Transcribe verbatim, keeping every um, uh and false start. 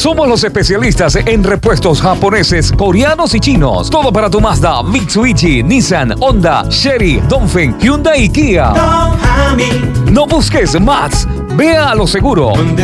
Somos los especialistas en repuestos japoneses, coreanos y chinos. Todo para tu Mazda, Mitsubishi, Nissan, Honda, Chery, Dongfeng, Hyundai y Kia. No busques más. Ve a lo seguro.